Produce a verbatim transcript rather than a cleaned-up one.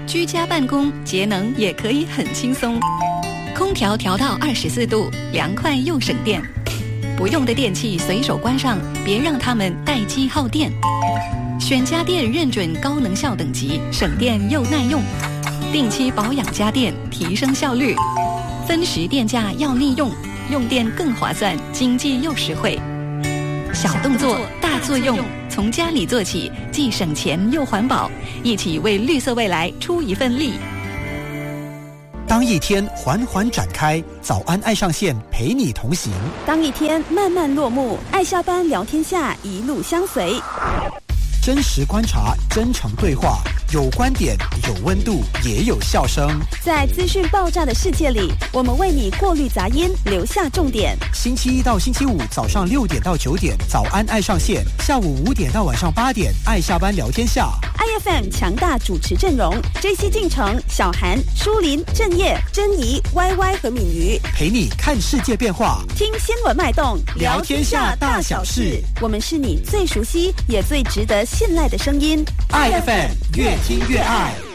居家办公节能也可以很轻松，空调调到二十四度，凉快又省电。不用的电器随手关上，别让它们待机耗电。选家电认准高能效等级，省电又耐用。定期保养家电，提升效率。分时电价要利用，用电更划算，经济又实惠。小动作大作用，从家里做起，既省钱又环保，一起为绿色未来出一份力。 当一天缓缓展开，早安爱上线陪你同行； 当一天慢慢落幕，爱下班聊天下一路相随。 真实观察，真诚对话，有观点，有温度，也有笑声。 在资讯爆炸的世界里，我们为你过滤杂音，留下重点。 星期一到星期五早上六点到九点，早安爱上线；下午五点到晚上八点，爱下班聊天下。 I F M 强大主持阵容 ：J C 进城、小韩、舒林、郑业、珍妮、Y Y 和敏瑜， 陪你看世界变化， 听新闻脉动， 聊天下大小事。 我们是你最熟悉也最值得信赖的声音。 I F M 越听越爱。